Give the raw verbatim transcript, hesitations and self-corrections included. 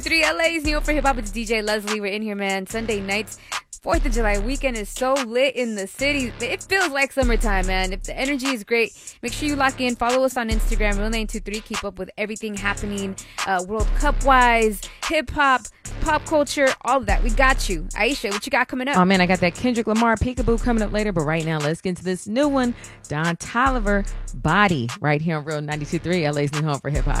Three L A's new for hip hop. It's D J Leslie. We're in here, man. Sunday nights, Fourth of July weekend is so lit in the city. It feels like summertime, man. If the energy is great, make sure you lock in. Follow us on Instagram, real nine two three. Keep up with everything happening, uh, World Cup wise, hip hop, pop culture, all of that. We got you, Aisha. What you got coming up? Oh man, I got that Kendrick Lamar Peekaboo coming up later. But right now, let's get into this new one, Don Toliver, Body, right here on Real ninety-two point three, L A's new home for hip hop.